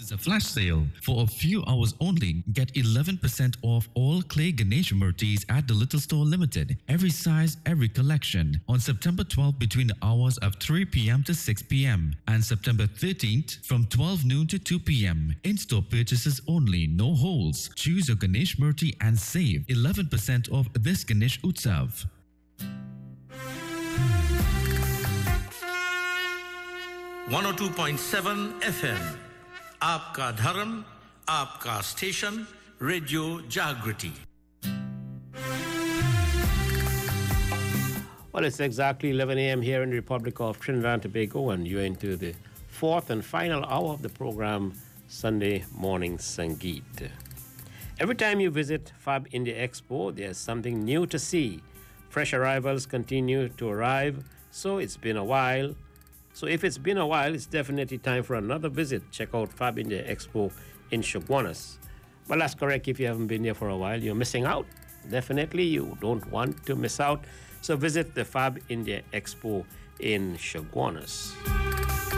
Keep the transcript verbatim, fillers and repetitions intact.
This is a flash sale. For a few hours only, get eleven percent off all clay Ganesh Murtis at the Little Store Limited. Every size, every collection. On September twelfth between the hours of three p.m. to six p.m. and September thirteenth from twelve noon to two p.m. In-store purchases only, no holds. Choose your Ganesh Murti and save eleven percent off this Ganesh Utsav. one oh two point seven F M आपका धर्म आपका station radio जागृति. Well, it's exactly eleven a.m. here in the Republic of Trinidad and Tobago, and you're into the fourth and final hour of the program, Sunday Morning Sangeet. Every time you visit Fab India Expo, there's something new to see. Fresh arrivals continue to arrive, so it's been a while. So if it's been a while, it's definitely time for another visit. Check out Fab India Expo in Chaguanas. Well, that's correct. If you haven't been there for a while, you're missing out. Definitely, you don't want to miss out. So visit the Fab India Expo in Chaguanas.